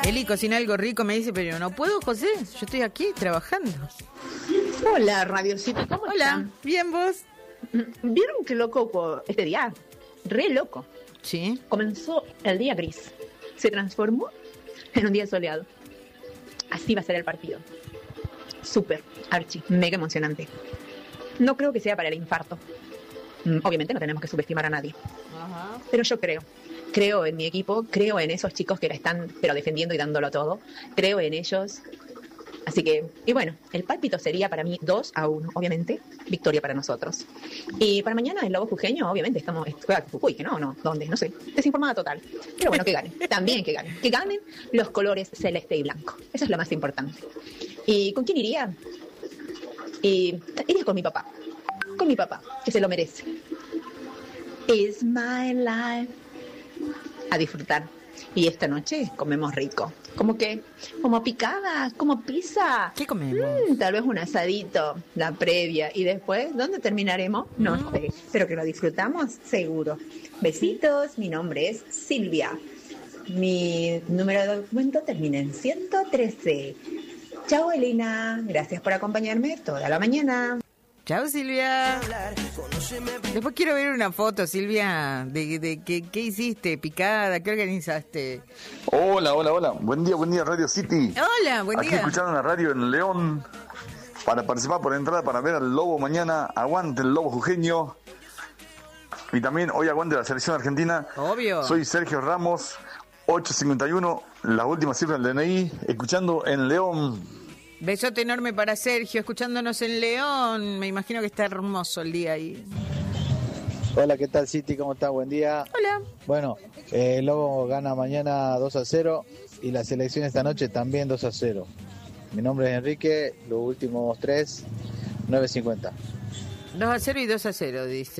Eli, cocina algo rico, me dice, pero no puedo, José, yo estoy aquí trabajando. Hola, Radiocito, ¿cómo Hola, están? bien vos. ¿Vieron qué loco este día? Re loco. Sí. Comenzó el día gris. Se transformó en un día soleado. Así va a ser el partido. Súper, archi, mega emocionante. No creo que sea para el infarto. Obviamente no tenemos que subestimar a nadie. Ajá. Pero yo creo en mi equipo, creo en esos chicos que la están pero defendiendo y dándolo todo. Creo en ellos. Así que, y bueno, el pálpito sería para mí 2-1, obviamente, victoria para nosotros. Y para mañana el Lobo Jujeño, obviamente, juega Jujuy, que no, ¿dónde? No sé, desinformada total. Pero bueno, que ganen, también que ganen. Que ganen los colores celeste y blanco. Eso es lo más importante. ¿Y con quién iría? Iría con mi papá, que se lo merece. It's my life. A disfrutar. Y esta noche comemos rico. ¿Cómo qué? Como picadas, como pizza. ¿Qué comemos? Tal vez un asadito, la previa. Y después, ¿dónde terminaremos? No sé. Pero que lo disfrutamos, seguro. Besitos, mi nombre es Silvia. Mi número de documento termina en 113. Chao, Elena. Gracias por acompañarme toda la mañana. Chao, Silvia. Después quiero ver una foto, Silvia, de qué hiciste, picada, qué organizaste. Hola. Buen día, Radio City. Hola, buen Aquí día. escuchando la radio en León para participar por entrada para ver al Lobo mañana. Aguante el Lobo Jujeño. Y también hoy aguante la selección argentina. Obvio. Soy Sergio Ramos, 851, las últimas cifras del DNI, escuchando en León. Besote enorme para Sergio, escuchándonos en León. Me imagino que está hermoso el día ahí. Hola, ¿qué tal, City? ¿Cómo está? Buen día. Hola. Bueno, el Lobo gana mañana 2-0 y la selección esta noche también 2-0. Mi nombre es Enrique, los últimos 3, 9.50. 2-0 y 2-0, dice.